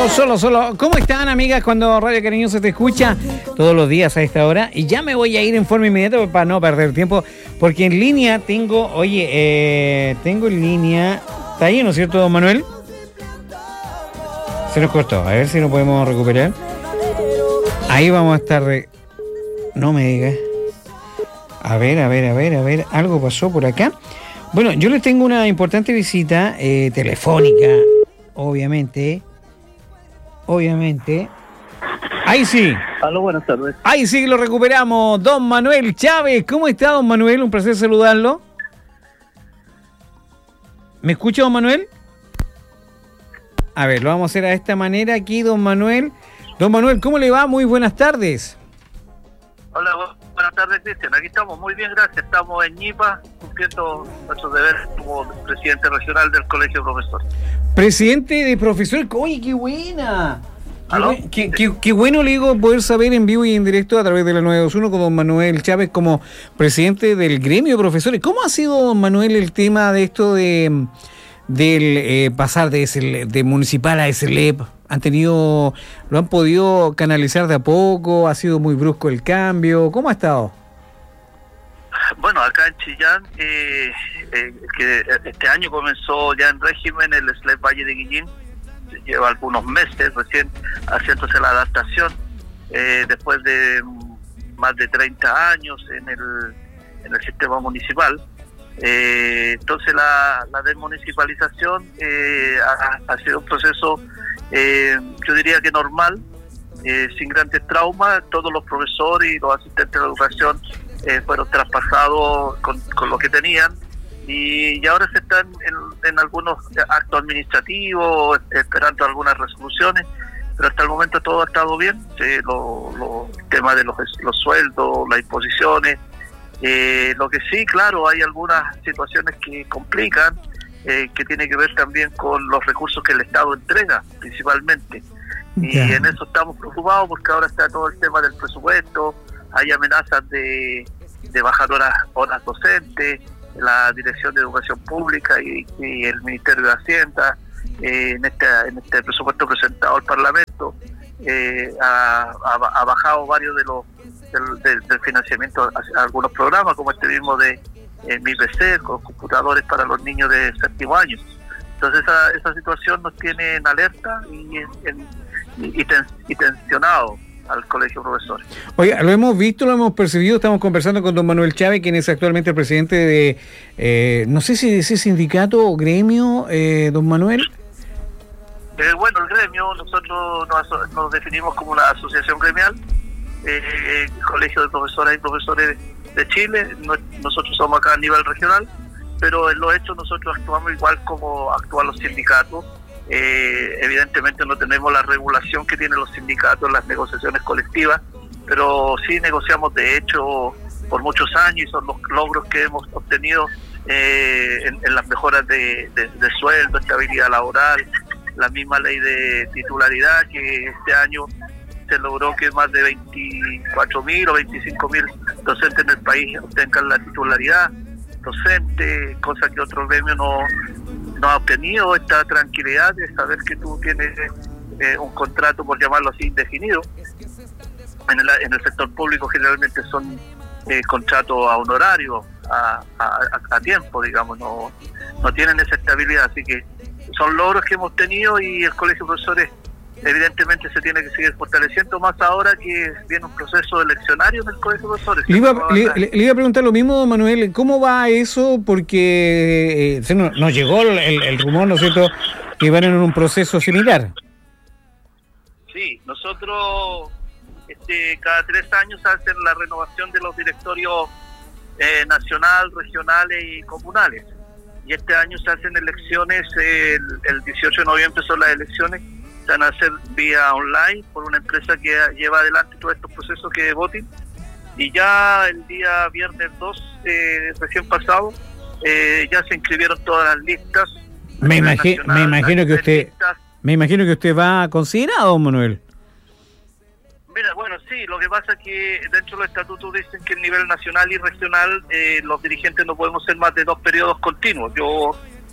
Solo. ¿Cómo están, amigas? Cuando Radio Cariñosa te escucha todos los días a esta hora. Y ya me voy a ir en forma inmediata para no perder tiempo. Porque en línea tengo, tengo en línea... ¿Está ahí, no es cierto, don Manuel? Se nos cortó. A ver si lo podemos recuperar. Ahí vamos a estar... No me digas. A ver. Algo pasó por acá. Bueno, yo les tengo una importante visita telefónica, obviamente. Ahí sí. Aló, buenas tardes. Ahí sí lo recuperamos. Don Manuel Chávez. ¿Cómo está, don Manuel? Un placer saludarlo. ¿Me escucha, don Manuel? A ver, lo vamos a hacer de esta manera aquí, don Manuel. Don Manuel, ¿cómo le va? Muy buenas tardes. Hola, buenas tardes, Cristian. Aquí estamos, muy bien, gracias. Estamos en Ñipa, cumpliendo nuestros deberes como presidente regional del Colegio de Profesores. Presidente de profesores. ¡Oye, qué buena! ¿Aló? Qué bueno, le digo, poder saber en vivo y en directo a través de la 921 con don Manuel Chávez como presidente del gremio de profesores. ¿Cómo ha sido, don Manuel, el tema de esto del pasar de municipal a SLEP? ¿Lo han podido canalizar de a poco? ¿Ha sido muy brusco el cambio? ¿Cómo ha estado? Bueno, acá en Chillán, que este año comenzó ya en régimen el SLEP Valle de Guillín. Lleva algunos meses recién haciéndose la adaptación, después de más de 30 años en el sistema municipal. Entonces la desmunicipalización ha sido un proceso, yo diría que normal, sin grandes traumas. Todos los profesores y los asistentes de educación fueron traspasados con lo que tenían, y ahora se están en algunos actos administrativos esperando algunas resoluciones, pero hasta el momento todo ha estado bien. El tema de los sueldos, las imposiciones, lo que sí, claro, hay algunas situaciones que complican, que tiene que ver también con los recursos que el Estado entrega principalmente, y en eso estamos preocupados porque ahora está todo el tema del presupuesto. Hay amenazas de bajar horas docentes. La Dirección de Educación Pública y el Ministerio de Hacienda, en este presupuesto presentado al Parlamento, ha bajado varios del financiamiento a algunos programas, como este mismo de Mi PC, con computadores para los niños de séptimo año. Entonces esa situación nos tiene en alerta y tensionado al Colegio de Profesores. Oiga, lo hemos visto, lo hemos percibido. Estamos conversando con don Manuel Chávez, quien es actualmente el presidente de, no sé si ese sindicato o gremio, don Manuel. Bueno, el gremio, nosotros nos definimos como una asociación gremial, Colegio de Profesoras y Profesores de Chile. Nosotros somos acá a nivel regional, pero en los hechos nosotros actuamos igual como actúan los sindicatos. Evidentemente no tenemos la regulación que tienen los sindicatos en las negociaciones colectivas, pero sí negociamos de hecho por muchos años, y son los logros que hemos obtenido en las mejoras de sueldo, estabilidad laboral, la misma ley de titularidad, que este año se logró que más de 24.000 o 25.000 docentes en el país obtengan la titularidad docente, cosa que otro gremio no ha obtenido. Esta tranquilidad de saber que tú tienes un contrato, por llamarlo así, indefinido. En el sector público generalmente son contratos a honorario, a tiempo, digamos, no tienen esa estabilidad. Así que son logros que hemos tenido, y el Colegio de Profesores evidentemente se tiene que seguir fortaleciendo, más ahora que viene un proceso eleccionario en el Colegio de Profesores. Le iba a preguntar lo mismo, don Manuel, ¿cómo va eso? Porque nos llegó el rumor, ¿no es cierto?, que van en un proceso similar. Sí, nosotros cada 3 años hacen la renovación de los directorios nacional, regionales y comunales, y este año se hacen elecciones, el 18 de noviembre son las elecciones. Se van a hacer vía online por una empresa que lleva adelante todos estos procesos que voten, y ya el día viernes 2 recién pasado ya se inscribieron todas las listas. Me imagino que usted va considerado, don Manuel. Mira, bueno, sí, lo que pasa es que dentro de los estatutos dicen que a nivel nacional y regional los dirigentes no podemos ser más de 2 periodos continuos. Yo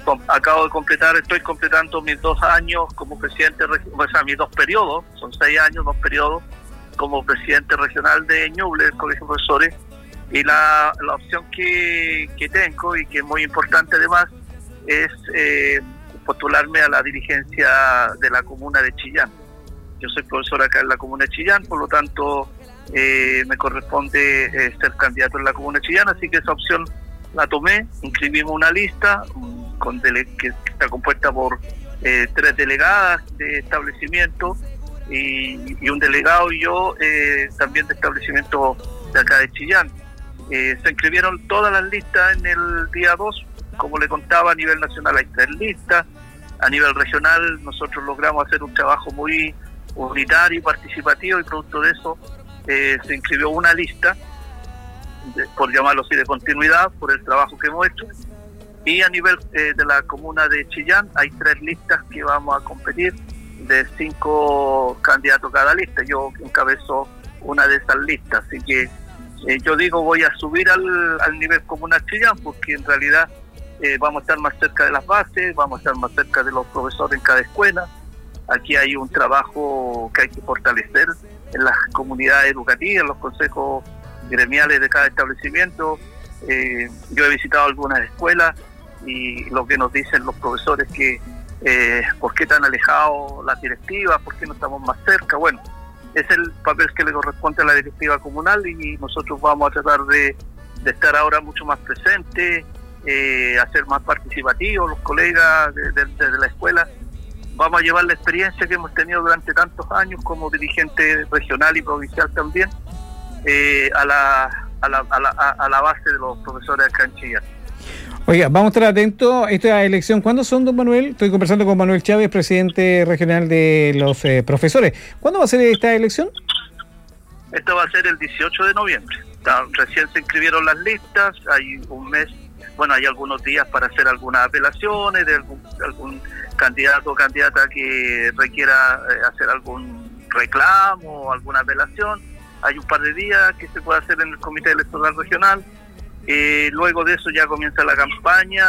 estoy completando mis 2 años como presidente, o sea, mis 2 periodos, son 6 años, 2 periodos, como presidente regional de Ñuble, del Colegio de Profesores, y la opción que tengo, y que es muy importante además, es postularme a la dirigencia de la comuna de Chillán. Yo soy profesor acá en la comuna de Chillán, por lo tanto me corresponde ser candidato en la comuna de Chillán, así que esa opción la tomé. Inscribimos una lista que está compuesta por 3 delegadas de establecimiento y un delegado, y yo también de establecimiento de acá de Chillán. Se inscribieron todas las listas en el día 2, como le contaba. A nivel nacional hay 3 listas, a nivel regional nosotros logramos hacer un trabajo muy unitario y participativo, y producto de eso se inscribió una lista, por llamarlo así, de continuidad, por el trabajo que hemos hecho. Y a nivel de la comuna de Chillán hay 3 listas que vamos a competir, de 5 candidatos cada lista. Yo encabezo una de esas listas, así que yo digo, voy a subir al nivel comunal Chillán, porque en realidad vamos a estar más cerca de las bases, vamos a estar más cerca de los profesores en cada escuela. Aquí hay un trabajo que hay que fortalecer en las comunidades educativas, en los consejos gremiales de cada establecimiento. Yo he visitado algunas escuelas y lo que nos dicen los profesores que por qué tan alejados las directivas, por qué no estamos más cerca. Bueno, es el papel que le corresponde a la directiva comunal, y nosotros vamos a tratar de estar ahora mucho más presentes, a ser más participativos los colegas de la escuela. Vamos a llevar la experiencia que hemos tenido durante tantos años como dirigente regional y provincial también a la base de los profesores acá en Chillán. Oiga, vamos a estar atentos a esta elección. ¿Cuándo son, don Manuel? Estoy conversando con Manuel Chávez, presidente regional de los profesores. ¿Cuándo va a ser esta elección? Esto va a ser el 18 de noviembre. Recién se inscribieron las listas, hay un mes, bueno, hay algunos días para hacer algunas apelaciones de algún candidato o candidata que requiera hacer algún reclamo o alguna apelación. Hay un par de días que se puede hacer en el Comité Electoral Regional. Luego de eso ya comienza la campaña,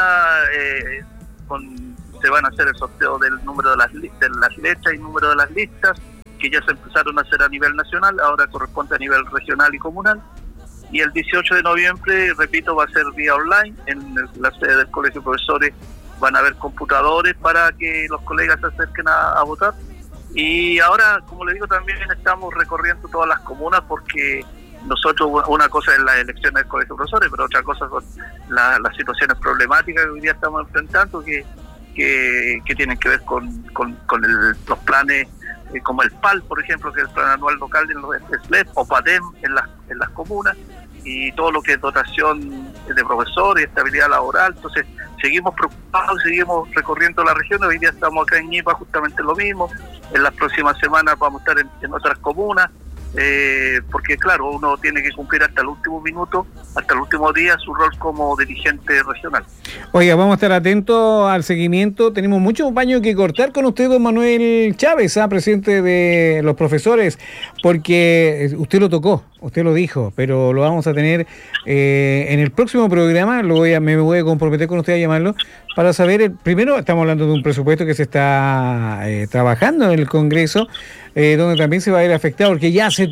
se van a hacer el sorteo del número de las lechas y número de las listas, que ya se empezaron a hacer a nivel nacional, ahora corresponde a nivel regional y comunal. Y el 18 de noviembre, repito, va a ser vía online, en la sede del Colegio de Profesores van a haber computadores para que los colegas se acerquen a votar. Y ahora, como le digo, también estamos recorriendo todas las comunas, porque nosotros, una cosa es las elecciones del Colegio de Profesores, pero otra cosa son las situaciones problemáticas que hoy día estamos enfrentando, que tienen que ver con los planes, como el PAL, por ejemplo, que es el Plan Anual Local de los SLEP, o PADEM en las comunas, y todo lo que es dotación de profesores, estabilidad laboral. Entonces, seguimos preocupados, seguimos recorriendo la región. Hoy día estamos acá en Ñipa, justamente lo mismo. En las próximas semanas vamos a estar en otras comunas, porque claro, uno tiene que cumplir hasta el último minuto, hasta el último día, su rol como dirigente regional. Oiga, vamos a estar atentos al seguimiento. Tenemos mucho paño que cortar con usted, don Manuel Chávez, presidente de los profesores, porque usted lo tocó, usted lo dijo, pero lo vamos a tener en el próximo programa. Me voy a comprometer con usted a llamarlo para saber, primero estamos hablando de un presupuesto que se está trabajando en el Congreso, donde también se va a ir afectado, porque ya se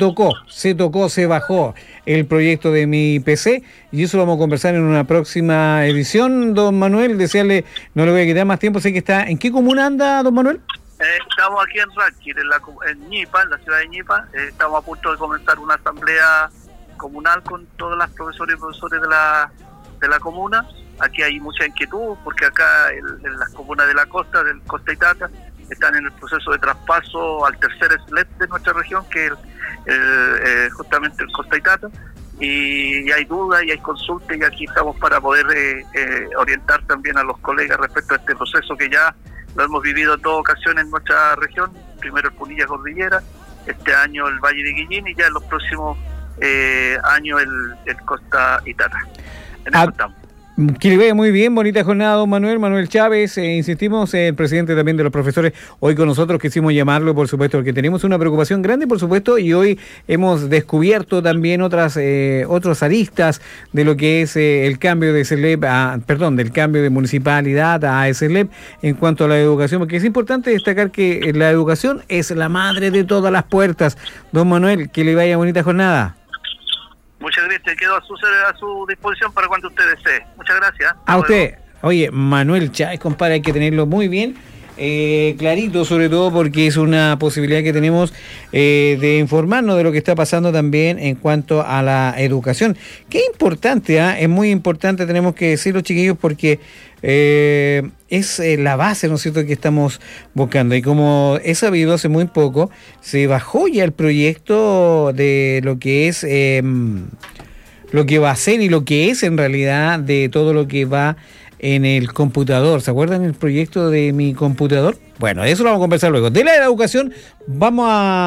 bajó el proyecto de mi PC, y eso lo vamos a conversar en una próxima edición. Don Manuel, desearle, no le voy a quitar más tiempo, sé que está. ¿En qué comuna anda, don Manuel? Estamos aquí en Ranquil, en Ñipa, en la ciudad de Ñipa. Estamos a punto de comenzar una asamblea comunal con todas las profesores y profesores de la comuna. Aquí hay mucha inquietud, porque acá en las comunas de la costa, del Costa Itata, están en el proceso de traspaso al tercer SLEP de nuestra región, que es justamente el Costa Itata, y hay dudas y hay consultas, y aquí estamos para poder orientar también a los colegas respecto a este proceso que ya lo hemos vivido en 2 ocasiones en nuestra región. Primero el Punilla Cordillera, este año el Valle de Guillín, y ya en los próximos años el Costa Itata. En eso estamos. Que le vaya muy bien, bonita jornada, don Manuel Chávez, insistimos, el presidente también de los profesores, hoy con nosotros quisimos llamarlo, por supuesto, porque tenemos una preocupación grande, por supuesto, y hoy hemos descubierto también otras aristas de lo que es el cambio de SELEP, del cambio de municipalidad a SELEP en cuanto a la educación, porque es importante destacar que la educación es la madre de todas las puertas. Don Manuel, que le vaya bonita jornada. Muchas gracias, quedo a su disposición para cuando usted desee. Muchas gracias. A usted. Oye, Manuel Chávez, compadre, hay que tenerlo muy bien clarito, sobre todo porque es una posibilidad que tenemos de informarnos de lo que está pasando también en cuanto a la educación. Qué importante, es muy importante, tenemos que decirlo, chiquillos, porque es la base, ¿no es cierto?, que estamos buscando. Y como he sabido hace muy poco, se bajó ya el proyecto de lo que es lo que va a ser y lo que es en realidad de todo lo que va en el computador. ¿Se acuerdan el proyecto de mi computador? Bueno, de eso lo vamos a conversar luego. De la educación, vamos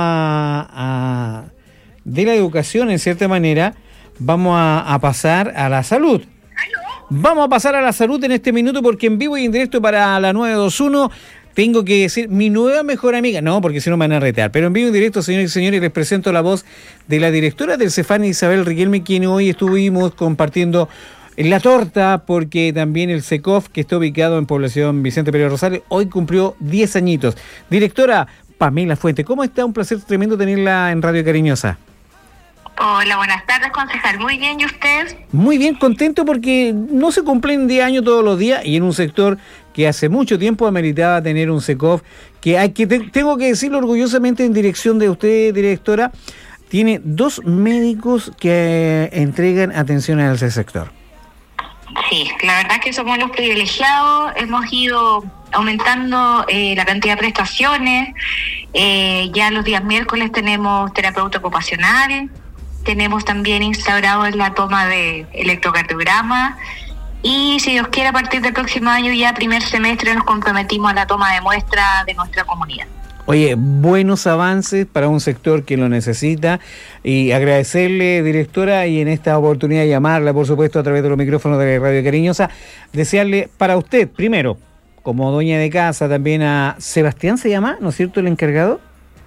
de la educación, en cierta manera, vamos a pasar a la salud. Vamos a pasar a la salud en este minuto, porque en vivo y en directo para la 921 tengo que decir mi nueva mejor amiga. No, porque si no me van a retar. Pero en vivo y en directo, señores y señores, les presento la voz de la directora del CEFAN, Isabel Riquelme, quien hoy estuvimos compartiendo la torta, porque también el SECOF, que está ubicado en población Vicente Pérez Rosales, hoy cumplió 10 añitos. Directora Pamela Fuente, ¿cómo está? Un placer tremendo tenerla en Radio Cariñosa. Hola, buenas tardes, concejal. Muy bien, ¿y usted? Muy bien, contento porque no se cumplen 10 años todos los días y en un sector que hace mucho tiempo ameritaba tener un SECOF, tengo que decirlo orgullosamente en dirección de usted, directora, tiene 2 médicos que entregan atención a ese sector. Sí, la verdad que somos los privilegiados, hemos ido aumentando la cantidad de prestaciones, ya los días miércoles tenemos terapeuta ocupacional, tenemos también instaurado la toma de electrocardiograma y si Dios quiere a partir del próximo año ya primer semestre nos comprometimos a la toma de muestra de nuestra comunidad. Oye, buenos avances para un sector que lo necesita y agradecerle, directora, y en esta oportunidad llamarla, por supuesto, a través de los micrófonos de Radio Cariñosa, desearle para usted, primero, como dueña de casa, también a Sebastián, ¿se llama? ¿No es cierto el encargado?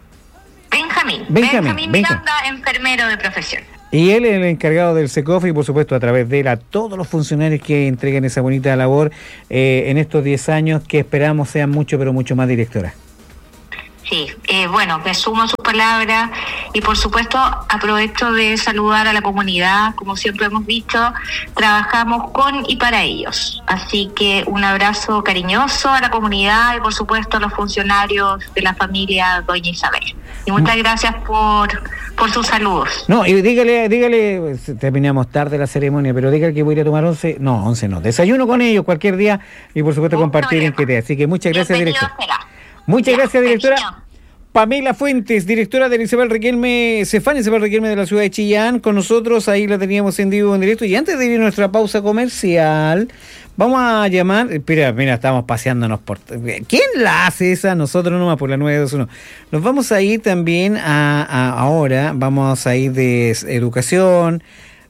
Benjamín Miranda, enfermero de profesión. Y él es el encargado del SECOF y, por supuesto, a través de él, a todos los funcionarios que entregan esa bonita labor en estos 10 años, que esperamos sean mucho, pero mucho más, directora. Sí, bueno, me sumo a sus palabras y por supuesto aprovecho de saludar a la comunidad, como siempre hemos dicho, trabajamos con y para ellos, así que un abrazo cariñoso a la comunidad y por supuesto a los funcionarios de la familia Doña Isabel. Y muchas gracias por sus saludos. No, y dígale, terminamos tarde la ceremonia, pero dígale que voy a ir a tomar 11 no, desayuno con ellos cualquier día y por supuesto compartir en QT, así que muchas gracias, directora. Muchas gracias, directora. Pamela Fuentes, directora de Isabel Riquelme, CEFAN Isabel Riquelme de la ciudad de Chillán, con nosotros, ahí la teníamos en vivo en directo. Y antes de ir a nuestra pausa comercial, vamos a llamar, mira, estamos paseándonos por... ¿Quién la hace esa? Nosotros nomás por la 921. Nos vamos a ir también ahora, vamos a ir de educación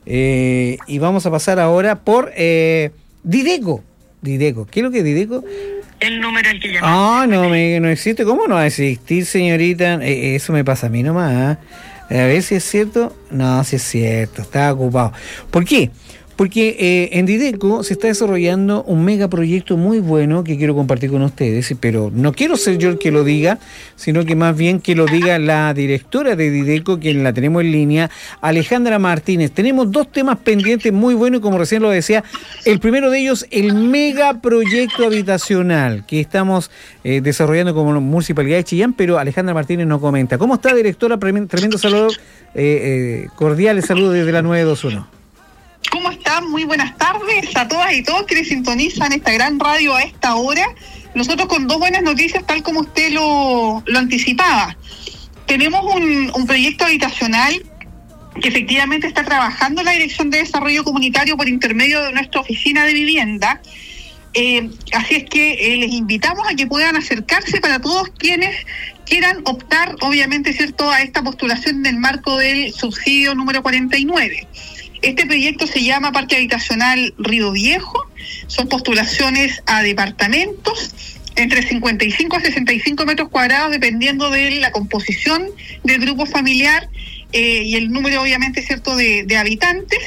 y vamos a pasar ahora por Dideco. ¿Qué es lo que es Dideco? El número al que llamamos. No existe. ¿Cómo no va a existir, señorita? Eso me pasa a mí nomás. A ver si es cierto. No, si es cierto. Está ocupado. ¿Por qué? Porque en Dideco se está desarrollando un megaproyecto muy bueno que quiero compartir con ustedes, pero no quiero ser yo el que lo diga, sino que más bien que lo diga la directora de Dideco, quien la tenemos en línea, Alejandra Martínez. Tenemos 2 temas pendientes muy buenos y como recién lo decía, el primero de ellos, el megaproyecto habitacional que estamos desarrollando como Municipalidad de Chillán, pero Alejandra Martínez nos comenta. ¿Cómo está, directora? Tremendo saludo, cordiales saludos desde la 921. ¿Cómo están? Muy buenas tardes a todas y todos quienes sintonizan esta gran radio a esta hora. Nosotros con 2 buenas noticias, tal como usted lo anticipaba. Tenemos un proyecto habitacional que efectivamente está trabajando la Dirección de Desarrollo Comunitario por intermedio de nuestra oficina de vivienda. Así es que les invitamos a que puedan acercarse para todos quienes quieran optar, obviamente, ¿cierto?, a esta postulación en el marco del subsidio número 49. Este proyecto se llama Parque Habitacional Río Viejo. Son postulaciones a departamentos entre 55 a 65 metros cuadrados, dependiendo de la composición del grupo familiar y el número, obviamente, cierto, de habitantes.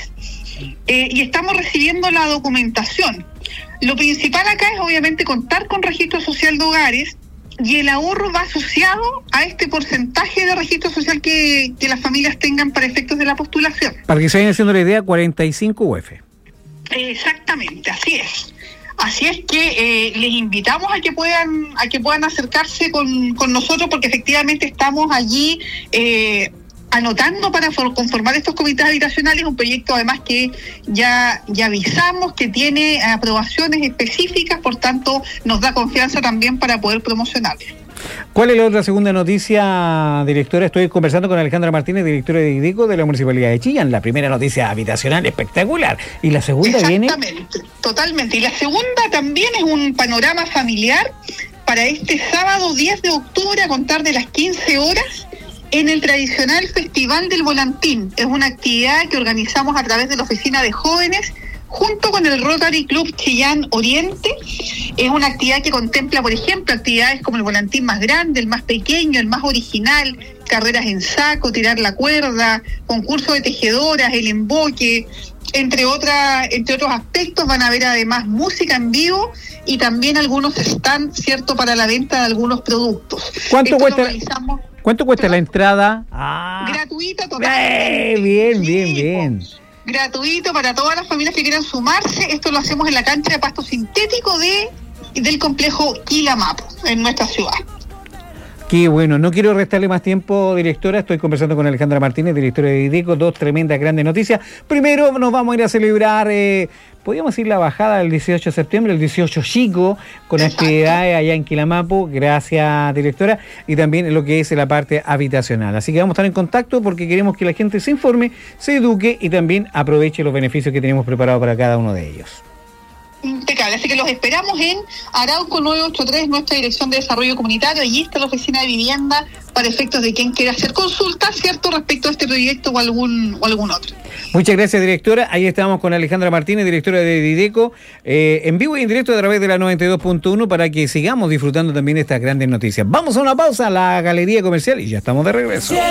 Y estamos recibiendo la documentación. Lo principal acá es, obviamente, contar con registro social de hogares, y el ahorro va asociado a este porcentaje de registro social que las familias tengan para efectos de la postulación. Para que se vayan haciendo la idea, 45 UF. Exactamente, así es. Así es que les invitamos a que puedan acercarse con nosotros, porque efectivamente estamos allí anotando para conformar estos comités habitacionales, un proyecto además que ya avisamos que tiene aprobaciones específicas, por tanto nos da confianza también para poder promocionarlo. ¿Cuál es la otra segunda noticia, directora? Estoy conversando con Alejandra Martínez, directora de IDECO de la Municipalidad de Chillán. La primera noticia habitacional espectacular. ¿Y la segunda viene? Exactamente, totalmente. Y la segunda también es un panorama familiar para este sábado 10 de octubre a contar de las 15 horas en el tradicional Festival del Volantín. Es una actividad que organizamos a través de la Oficina de Jóvenes junto con el Rotary Club Chillán Oriente. Es una actividad que contempla, por ejemplo, actividades como el volantín más grande, el más pequeño, el más original, carreras en saco, tirar la cuerda, concurso de tejedoras, el emboque, entre otros aspectos. Van a haber además música en vivo y también algunos stands, ¿cierto?, para la venta de algunos productos. ¿Cuánto cuesta la entrada? Gratuita, totalmente. Bien. Gratuito para todas las familias que quieran sumarse. Esto lo hacemos en la cancha de pasto sintético del complejo Quilamapo, en nuestra ciudad. Qué bueno, no quiero restarle más tiempo, directora. Estoy conversando con Alejandra Martínez, directora de IDECO. Dos tremendas, grandes noticias. Primero nos vamos a ir a celebrar, podríamos decir, la bajada del 18 de septiembre, el 18 chico, con actividades allá en Quilamapo. Gracias, directora. Y también lo que es la parte habitacional. Así que vamos a estar en contacto porque queremos que la gente se informe, se eduque y también aproveche los beneficios que tenemos preparados para cada uno de ellos. Impecable, así que los esperamos en Arauco 983, nuestra dirección de desarrollo comunitario. Allí está la oficina de vivienda para efectos de quien quiera hacer consultas, ¿cierto?, respecto a este proyecto o algún otro. Muchas gracias, directora. Ahí estamos con Alejandra Martínez, directora de IDECO, en vivo y en directo a través de la 92.1 para que sigamos disfrutando también de estas grandes noticias. Vamos a una pausa a la galería comercial y ya estamos de regreso.